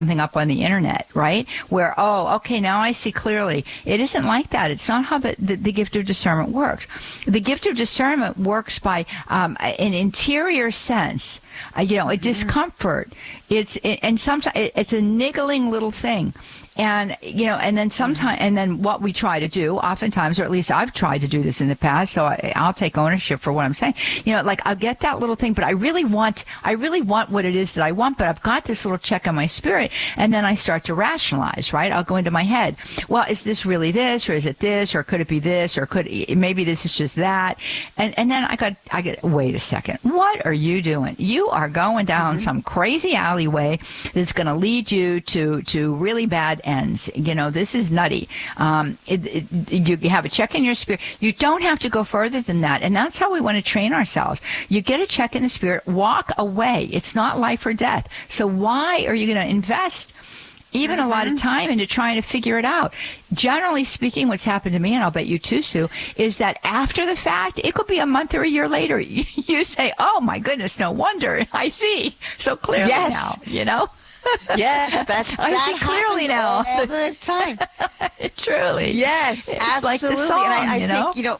up on the internet, right? Where, oh, okay, now I see clearly. It isn't like that. It's not how the gift of discernment works. The gift of discernment works by an interior sense, a discomfort. And sometimes it's a niggling little thing. And, and then sometimes, and then what we try to do oftentimes, or at least I've tried to do this in the past, so I'll take ownership for what I'm saying. Like I'll get that little thing, but I really want what it is that I want, but I've got this little check on my spirit. And then I start to rationalize, right? I'll go into my head. Well, is this really this, or is it this, or could it be this, or maybe this is just that? And then I get, wait a second. What are you doing? You are going down some crazy alleyway that's going to lead you to really bad ends. This is nutty. You have a check in your spirit. You don't have to go further than that. And that's how we want to train ourselves. You get a check in the spirit, walk away. It's not life or death. So why are you going to invest even a lot of time into trying to figure it out? Generally speaking, what's happened to me, and I'll bet you too, Sue, is that after the fact, it could be a month or a year later, you say, oh my goodness, no wonder. I see so clearly now, Yes, I see clearly now. All the time. Truly. Yes, it's absolutely. Like the song, and I think,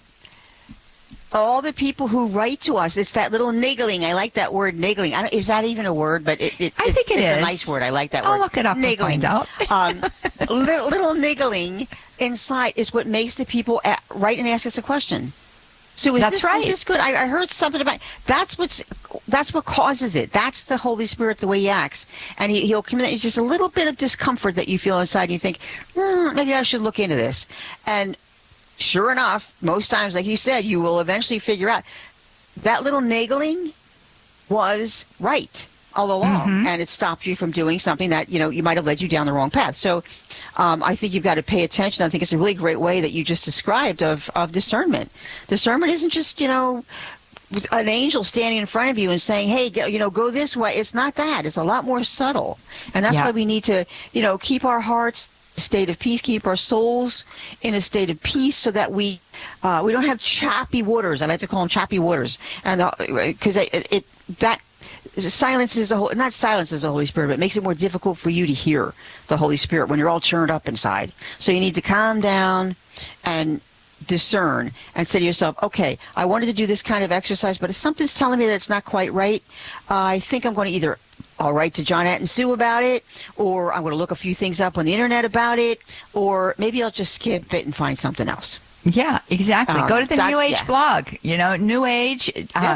all the people who write to us, it's that little niggling. I like that word, niggling. Is that even a word? But I think it's a nice word. I like that word. I'll look it up niggling. And find out. little niggling inside is what makes the people write and ask us a question. So is this good? I heard something about that's what causes it. That's the Holy Spirit, the way he acts, and he'll come in. It's just a little bit of discomfort that you feel inside, and you think, maybe I should look into this. And sure enough, most times, like you said, you will eventually figure out that little niggling was right all along, and it stopped you from doing something that you might have led you down the wrong path. So I think you've got to pay attention. I think it's a really great way that you just described of discernment. Discernment isn't just an angel standing in front of you and saying, hey, go this way. It's not that. It's a lot more subtle, and that's why we need to keep our hearts in a state of peace, keep our souls in a state of peace, so that we don't have choppy waters. I like to call them choppy waters, and because that silences not silences the Holy Spirit, but it makes it more difficult for you to hear the Holy Spirit when you're all churned up inside. So you need to calm down and discern and say to yourself, okay, I wanted to do this kind of exercise, but if something's telling me that it's not quite right, I think I'm going to I'll write to Johnette and Sue about it, or I'm going to look a few things up on the internet about it, or maybe I'll just skip it and find something else. Yeah, exactly. Go to the New Age blog, New Age.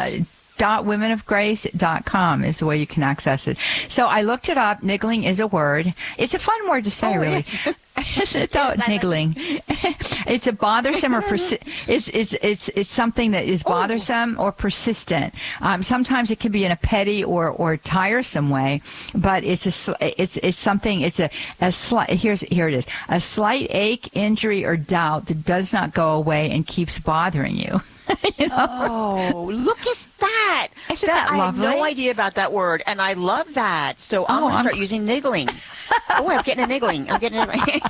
.womenofgrace.com is the way you can access it. So I looked it up. Niggling is a word. It's a fun word to say, really. Isn't it though? Niggling. It's a bothersome or it's something that is bothersome or persistent. Sometimes it can be in a petty or tiresome way, but it's something. It's a slight. Here it is. A slight ache, injury, or doubt that does not go away and keeps bothering you. Oh, look at that. Isn't that lovely? I had no idea about that word, and I love that. So I'm going to start using niggling. I'm getting a niggling. I'm getting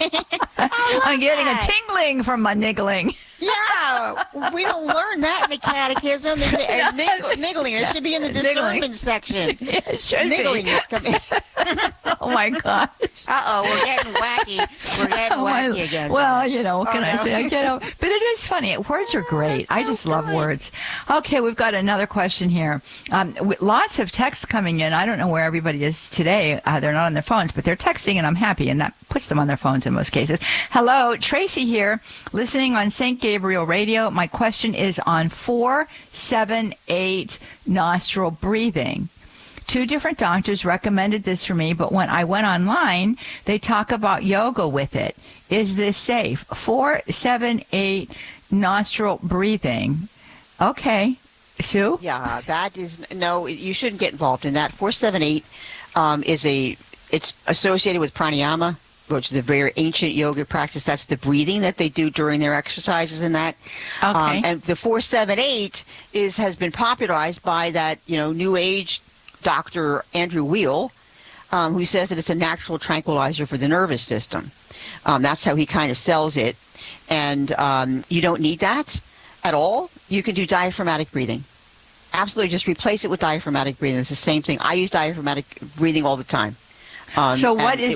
a tingling from my niggling. Yeah, we don't learn that in the catechism. Niggling. It should be in the discernment section. Yeah, it should niggling is coming. Oh, my God. Uh-oh, we're getting wacky. We're getting wacky again. Well, what can I say? But it is funny. Words are great. I just love words. Okay, we've got another question here. Lots of texts coming in. I don't know where everybody is today. They're not on their phones, but they're texting, and I'm happy, and that puts them on their phones in most cases. Hello, Tracy here, listening on St. Gabriel Radio. My question is on 4-7-8 nostril breathing. 2 different doctors recommended this for me, but when I went online, they talk about yoga with it. Is this safe? 4-7-8 nostril breathing. Okay. Sue? Yeah, that is, no, you shouldn't get involved in that. 4-7-8 it's associated with pranayama, which is a very ancient yoga practice. That's the breathing that they do during their exercises and that. Okay. And the 4-7-8 has been popularized by that, New Age Dr. Andrew Weil, who says that it's a natural tranquilizer for the nervous system. That's how he kind of sells it. And you don't need that at all. You can do diaphragmatic breathing. Absolutely, just replace it with diaphragmatic breathing. It's the same thing. I use diaphragmatic breathing all the time. So what is